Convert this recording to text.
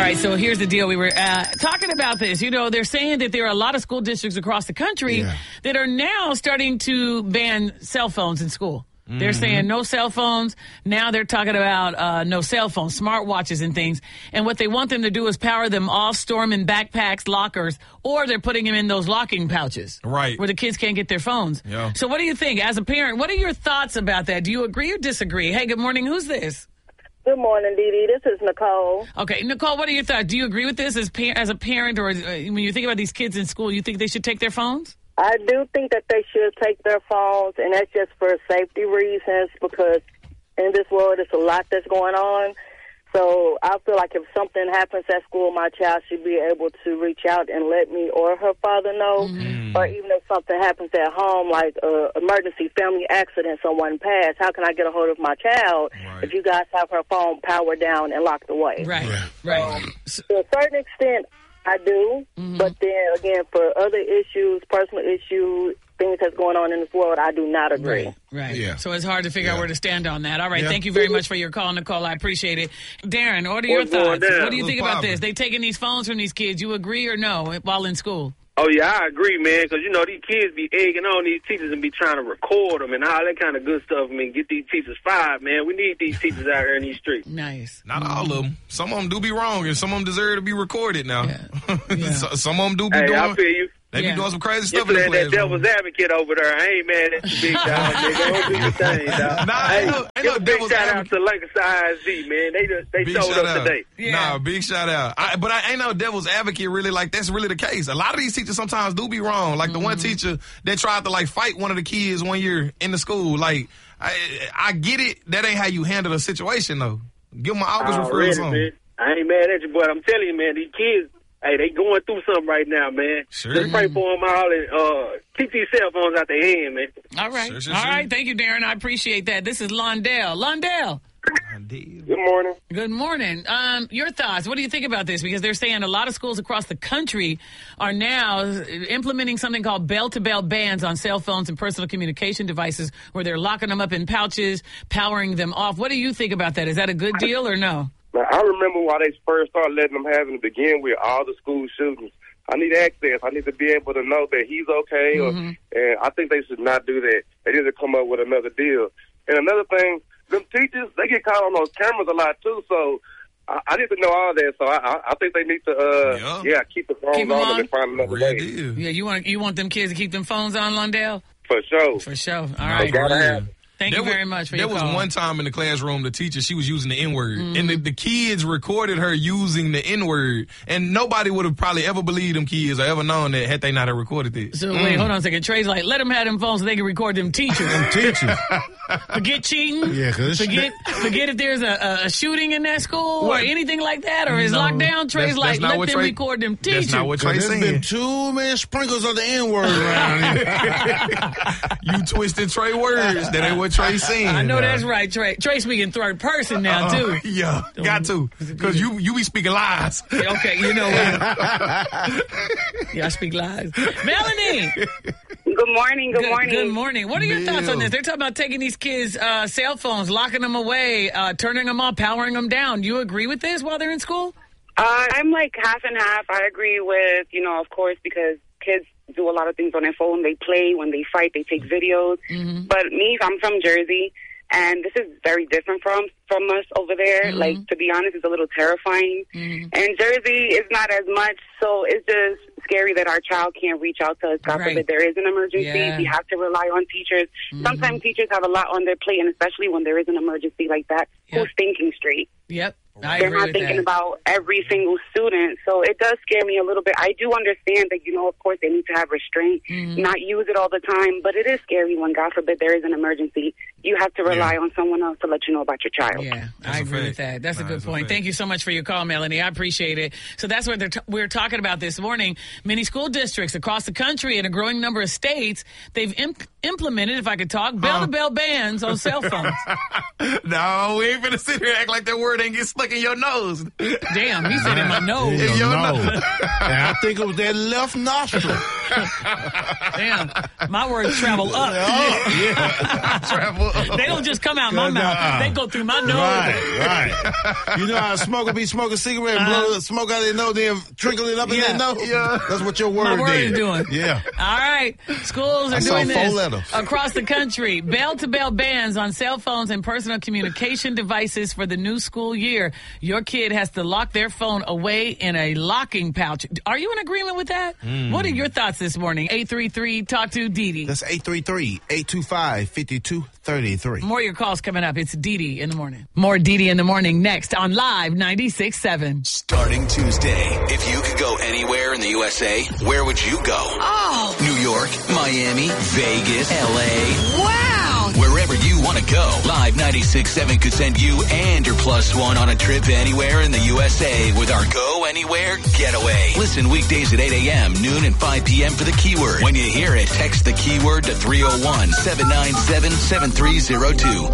right, so here's the deal. We were talking about this. You know, they're saying that there are a lot of school districts across the country that are now starting to ban cell phones in school. They're saying no cell phones. Now they're talking about no cell phones, smartwatches and things. And what they want them to do is power them off, store them in backpacks, lockers, or they're putting them in those locking pouches. Right. Where the kids can't get their phones. Yeah. So what do you think? As a parent, what are your thoughts about that? Do you agree or disagree? Hey, good morning. Who's this? Good morning, Dee Dee. This is Nicole. Okay, Nicole, what are your thoughts? Do you agree with this as a parent, or when you think about these kids in school, you think they should take their phones? I do think that they should take their phones, and that's just for safety reasons, because in this world, there's a lot that's going on. So I feel like if something happens at school, my child should be able to reach out and let me or her father know. Or even if something happens at home, like an emergency family accident, someone passed, how can I get a hold of my child if you guys have her phone powered down and locked away? Right. To a certain extent, I do. But then, again, for other issues, personal issues, things that's going on in this world, I do not agree. Right. Yeah. So it's hard to figure out where to stand on that. All right. Thank you very much for your call, Nicole. I appreciate it. Darren, what are your thoughts? What do you think about this? They taking these phones from these kids. You agree or no while in school? Oh, yeah, I agree, man, because, you know, these kids be egging on these teachers and be trying to record them and all that kind of good stuff. I mean, get these teachers fired, man. We need these teachers out here in these streets. Nice. Not all of them. Some of them do be wrong, and some of them deserve to be recorded now. Yeah. Some of them do be doing. I feel you. They be doing some crazy stuff You're in the playing that classroom. devil's advocate over there. I ain't mad at you, big dog, nigga. Don't do your thing, dog. Ain't no Give a big devil's shout out advocate. to Lancaster ISD, man. They Big showed shout up out. today. Nah, big shout out. But I ain't no devil's advocate really. Like, that's really the case. A lot of these teachers sometimes do be wrong. Like the one teacher that tried to like fight one of the kids one year in the school. Like, I get it. That ain't how you handle a situation though. Give them an office referral or something. Man. I ain't mad at you, but I'm telling you, man, these kids, hey, they going through something right now, man. Sure. Just pray for them all and keep these cell phones out their hand, man. All right. Sure. All right. Thank you, Darren. I appreciate that. This is Londell. Londell. Good morning. Good morning. Your thoughts. What do you think about this? Because they're saying a lot of schools across the country are now implementing something called bell-to-bell bans on cell phones and personal communication devices, where they're locking them up in pouches, powering them off. What do you think about that? Is that a good deal or no? Now, I remember when they first started letting them have it to begin with, all the school shootings. I need access. I need to be able to know that he's okay. And I think they should not do that. They need to come up with another deal. And another thing, them teachers, they get caught on those cameras a lot, too. So I need to know all that. So I think they need to, keep the phones on them and find another way. Yeah, you want them kids to keep them phones on, Londell? For sure. For sure. All right. Thank you very much for your call. There was one time in the classroom, the teacher, she was using the N-word. And the kids recorded her using the N-word. And nobody would have probably ever believed them kids or ever known that had they not have recorded this. So wait, hold on a second. Trey's like, let them have them phones so they can record them teachers. Forget cheating. Yeah, forget if there's a shooting in that school or anything like that, or is locked down. Trey's like, let them record them teachers. That's not what Trey's saying. There's been too many sprinkles of the N-word around here. You twisted Trey words. That ain't what Trey's saying. I know that's right, Trey. Trey speaking third person now, too. Yeah, got to. Because you be speaking lies. Okay, you know what? Yeah, I speak lies. Melanie! Good morning. Good morning. What are your thoughts on this? They're talking about taking these kids' cell phones, locking them away, turning them off, powering them down. Do you agree with this while they're in school? I'm like half and half. I agree with, of course, because kids do a lot of things on their phone. They play, when they fight, they take videos. But me, I'm from Jersey, and this is very different from us over there. Like, to be honest, it's a little terrifying. And Jersey is not as much, so it's just scary that our child can't reach out to us. God forbid there is an emergency. Yeah. We have to rely on teachers. Sometimes teachers have a lot on their plate, and especially when there is an emergency like that, who's thinking straight? Yep. They're not thinking about every single student. So it does scare me a little bit. I do understand that, of course, they need to have restraint, not use it all the time. But it is scary when, God forbid, there is an emergency. You have to rely on someone else to let you know about your child. Yeah, I agree with that. That's a good point. Thank you so much for your call, Melanie. I appreciate it. So that's what we're talking about this morning. Many school districts across the country and a growing number of states, they've implemented, if I could talk, bell-to-bell bans on cell phones. No, we ain't finna sit here and act like that word ain't get stuck in your nose. Damn, he said in my nose. In your nose. And I think it was that left nostril. Damn, my words travel up. Travel up. They don't just come out my mouth. They go through my nose. Right. You know how a smoker be smoking a cigarette and blow the smoke out of their nose, then trickle it up in their nose? Yeah. That's what your word is doing. Yeah. All right. Schools are doing four this letters. across the country. Bell-to-bell bans on cell phones and personal communication devices for the new school year. Your kid has to lock their phone away in a locking pouch. Are you in agreement with that? What are your thoughts this morning? 833 Talk to Didi. That's 833-825-5233. More of your calls coming up. It's Didi in the morning. More Didi in the morning next on Live 96.7. Starting Tuesday, if you could go anywhere in the USA, where would you go? Oh, New York, Miami, Vegas, LA. wow. Wherever you want to go, Live 96.7 could send you and your plus one on a trip anywhere in the USA with our Go Anywhere Getaway. Listen weekdays at 8 a.m., noon, and 5 p.m. for the keyword. When you hear it, text the keyword to 301-797-7302.